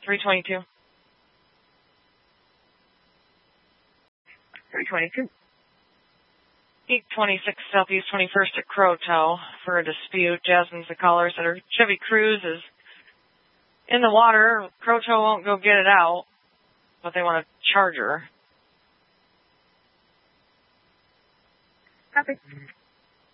322. 322. 826 Southeast 21st at Crotow for a dispute. Jasmine's the caller. Said her Chevy Cruze is in the water. Crotow won't go get it out, but they want to charge her. Copy.